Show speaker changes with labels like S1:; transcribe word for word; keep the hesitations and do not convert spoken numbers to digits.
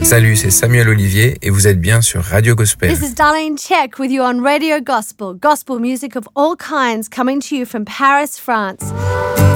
S1: Salut, c'est Samuel Olivier et vous êtes bien sur Radio Gospel.
S2: This is Darlene Check with you on Radio Gospel. Gospel music of all kinds coming to you from Paris, France.